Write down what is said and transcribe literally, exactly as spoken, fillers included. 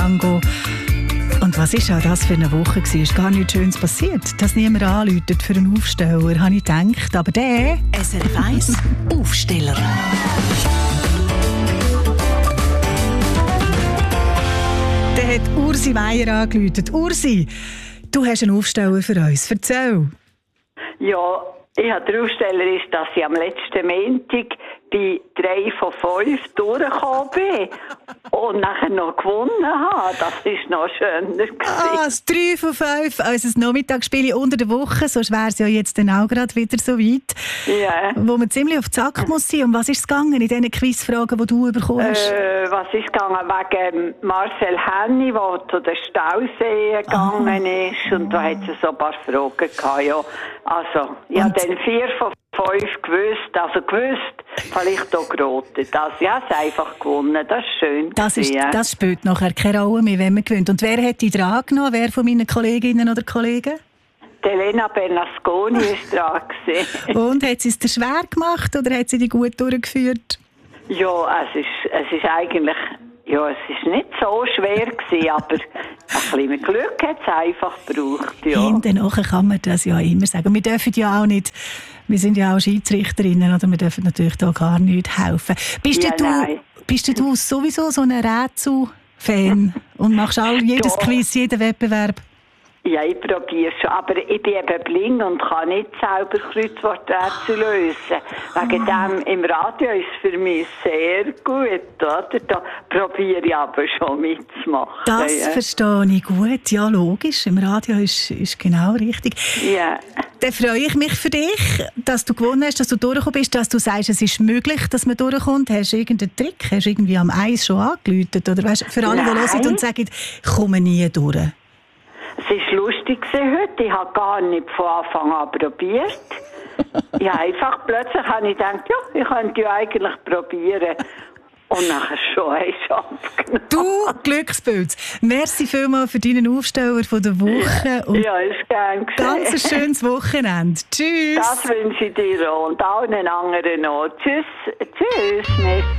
Tango. Und was ist auch das für eine Woche gewesen? Ist gar nichts Schönes passiert, dass niemand anläutet für einen Aufsteller, habe ich gedacht. Aber der... S R F eins Aufsteller. Der hat Ursi Meier angeläutet. Ursi, du hast einen Aufsteller für uns. Erzähl. Ja, ich habe der Aufsteller ist, dass ich am letzten Montag bei drei von fünf durchgekommen bin und nachher noch gewonnen habe. Das war noch schöner. Ah, das drei von fünf, also das Nachmittagsspiel unter der Woche, sonst wäre es ja jetzt dann auch gerade wieder so weit, ja. Wo man ziemlich auf den Sack muss sein. Um was ist es gegangen in diesen Quizfragen, die du bekommen hast? Äh, was ist gegangen? Wegen Marcel Henny, der zu den Stauseen gegangen ist. Und da hat es so ein paar Fragen gehabt. Ja. Also, ich habe dann vier von fünf gewusst, also gewusst, vielleicht auch geraten. Das, ja, es einfach gewonnen, das ist schön. Das, ist, das spielt nachher keine Rolle mehr, wenn man gewinnt. Und wer hat die dran genommen? Wer von meinen Kolleginnen oder Kollegen? Die Elena Bernasconi war dran. Und hat sie es dir schwer gemacht oder hat sie die gut durchgeführt? Ja, es ist, es ist eigentlich... Ja, es war nicht so schwer gewesen, aber ein bisschen Glück hat es einfach gebraucht. Ja. Hinten kann man das ja immer sagen. Wir dürfen ja auch nicht, wir sind ja auch Schiedsrichterinnen, oder wir dürfen natürlich da gar nicht helfen. Bist, ja, du, bist du sowieso so ein Rätsel-Fan und machst auch jedes Doch. Quiz, jeden Wettbewerb? Ja, ich probiere schon, aber ich bin eben blind und kann nicht selber Kreuzworträtsel lösen. Wegen dem im Radio ist es für mich sehr gut, oder? Da probiere ich aber schon mitzumachen. Das ja. verstehe ich gut, ja logisch, im Radio ist, ist genau richtig. Ja. Dann freue ich mich für dich, dass du gewonnen hast, dass du durchgekommen bist, dass du sagst, es ist möglich, dass man durchkommt. Hast du irgendeinen Trick? Hast du irgendwie am Eis schon angeläutet? Oder weißt, für alle, Nein. die hören und sagen, ich komme nie durch. Es war lustig heute. Ich habe gar nicht von Anfang an probiert. Ja, einfach plötzlich habe ich gedacht, ja, ich könnte ja eigentlich probieren. Und nachher schon hast du abgenommen. Du Glückspilz, merci vielmals für deinen Aufsteller von der Woche. Und ja, ist gern gesehen. ganz ein schönes Wochenende. Tschüss. Das wünsche ich dir auch und allen anderen auch. Tschüss. Tschüss. Merci.